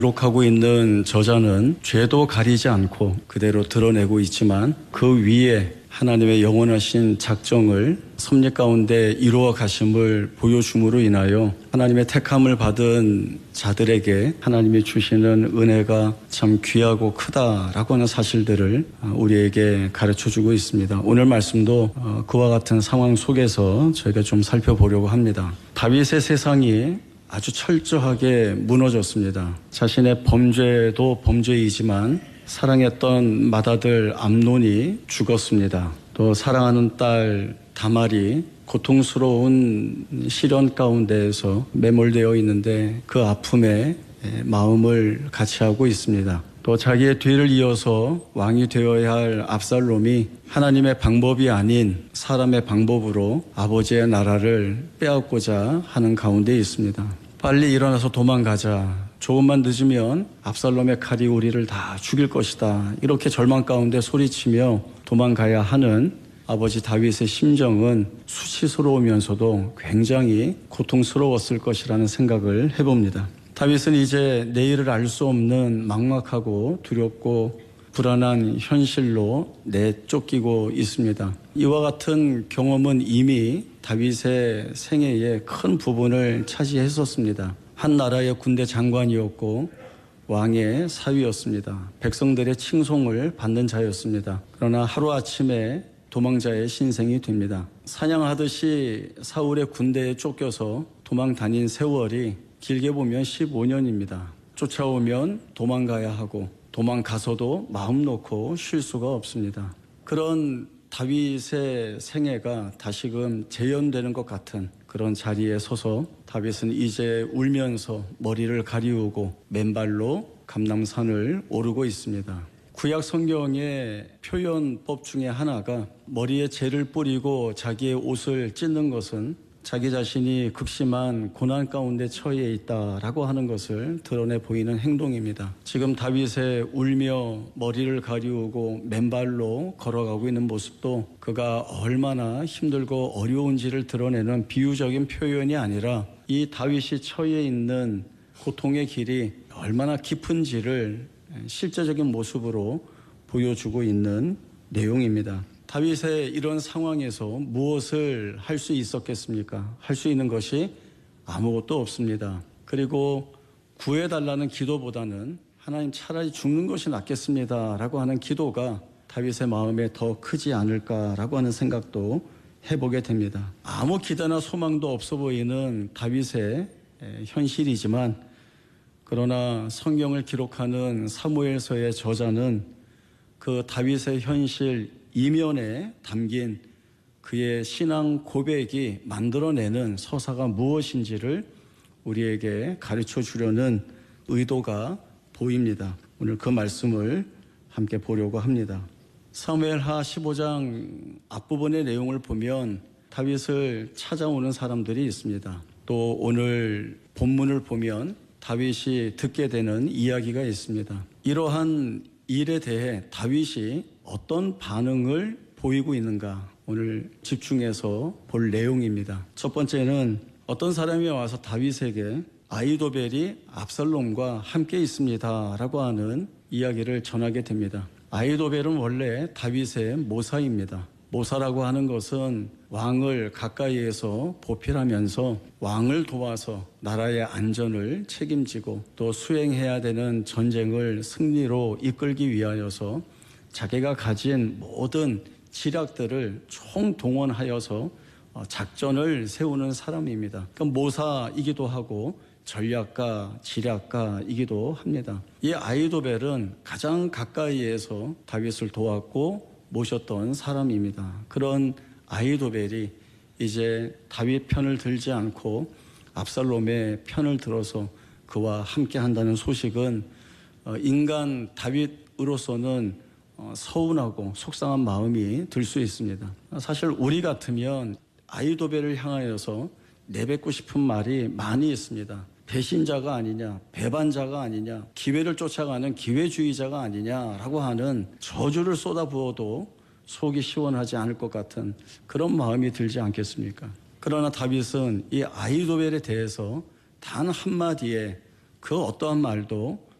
기록하고 있는 저자는 죄도 가리지 않고 그대로 드러내고 있지만 그 위에 하나님의 영원하신 작정을 섭리 가운데 이루어 가심을 보여줌으로 인하여 하나님의 택함을 받은 자들에게 하나님이 주시는 은혜가 참 귀하고 크다라고 하는 사실들을 우리에게 가르쳐주고 있습니다. 오늘 말씀도 그와 같은 상황 속에서 저희가 좀 살펴보려고 합니다. 다윗의 세상이 아주 철저하게 무너졌습니다. 자신의 범죄도 범죄이지만 사랑했던 맏아들 암논이 죽었습니다. 또 사랑하는 딸 다말이 고통스러운 시련 가운데에서 매몰되어 있는데 그 아픔에 마음을 같이 하고 있습니다. 또 자기의 뒤를 이어서 왕이 되어야 할 압살롬이 하나님의 방법이 아닌 사람의 방법으로 아버지의 나라를 빼앗고자 하는 가운데 있습니다. 빨리 일어나서 도망가자. 조금만 늦으면 압살롬의 칼이 우리를 다 죽일 것이다. 이렇게 절망 가운데 소리치며 도망가야 하는 아버지 다윗의 심정은 수치스러우면서도 굉장히 고통스러웠을 것이라는 생각을 해봅니다. 다윗은 이제 내일을 알 수 없는 막막하고 두렵고 불안한 현실로 내쫓기고 있습니다. 이와 같은 경험은 이미 다윗의 생애의 큰 부분을 차지했었습니다. 한 나라의 군대 장관이었고 왕의 사위였습니다. 백성들의 칭송을 받는 자였습니다. 그러나 하루아침에 도망자의 신생이 됩니다. 사냥하듯이 사울의 군대에 쫓겨서 도망 다닌 세월이 길게 보면 15년입니다. 쫓아오면 도망가야 하고 도망가서도 마음 놓고 쉴 수가 없습니다. 그런 다윗의 생애가 다시금 재현되는 것 같은 그런 자리에 서서 다윗은 이제 울면서 머리를 가리우고 맨발로 감람산을 오르고 있습니다. 구약 성경의 표현법 중에 하나가 머리에 재를 뿌리고 자기의 옷을 찢는 것은 자기 자신이 극심한 고난 가운데 처해 있다라고 하는 것을 드러내 보이는 행동입니다. 지금 다윗의 울며 머리를 가리우고 맨발로 걸어가고 있는 모습도 그가 얼마나 힘들고 어려운지를 드러내는 비유적인 표현이 아니라 이 다윗이 처해 있는 고통의 길이 얼마나 깊은지를 실제적인 모습으로 보여주고 있는 내용입니다. 다윗의 이런 상황에서 무엇을 할 수 있었겠습니까? 할 수 있는 것이 아무것도 없습니다. 그리고 구해달라는 기도보다는 하나님 차라리 죽는 것이 낫겠습니다 라고 하는 기도가 다윗의 마음에 더 크지 않을까라고 하는 생각도 해보게 됩니다. 아무 기대나 소망도 없어 보이는 다윗의 현실이지만 그러나 성경을 기록하는 사무엘서의 저자는 그 다윗의 현실 이면에 담긴 그의 신앙 고백이 만들어내는 서사가 무엇인지를 우리에게 가르쳐 주려는 의도가 보입니다. 오늘 그 말씀을 함께 보려고 합니다. 사무엘하 15장 앞부분의 내용을 보면 다윗을 찾아오는 사람들이 있습니다. 또 오늘 본문을 보면 다윗이 듣게 되는 이야기가 있습니다. 이러한 일에 대해 다윗이 어떤 반응을 보이고 있는가 오늘 집중해서 볼 내용입니다. 첫 번째는 어떤 사람이 와서 다윗에게 아히도벨이 압살롬과 함께 있습니다 라고 하는 이야기를 전하게 됩니다. 아히도벨은 원래 다윗의 모사입니다. 모사라고 하는 것은 왕을 가까이에서 보필하면서 왕을 도와서 나라의 안전을 책임지고 또 수행해야 되는 전쟁을 승리로 이끌기 위하여서 자기가 가진 모든 지략들을 총동원하여서 작전을 세우는 사람입니다. 그러니까 모사이기도 하고 전략가, 지략가이기도 합니다. 이 아히도벨은 가장 가까이에서 다윗을 도왔고 모셨던 사람입니다. 그런 아히도벨이 이제 다윗 편을 들지 않고 압살롬의 편을 들어서 그와 함께 한다는 소식은 인간 다윗으로서는 서운하고 속상한 마음이 들 수 있습니다. 사실 우리 같으면 아히도벨을 향하여서 내뱉고 싶은 말이 많이 있습니다. 배신자가 아니냐, 배반자가 아니냐, 기회를 쫓아가는 기회주의자가 아니냐라고 하는 저주를 쏟아부어도 속이 시원하지 않을 것 같은 그런 마음이 들지 않겠습니까? 그러나 다윗은 이 아히도벨에 대해서 단 한마디의 그 어떠한 말도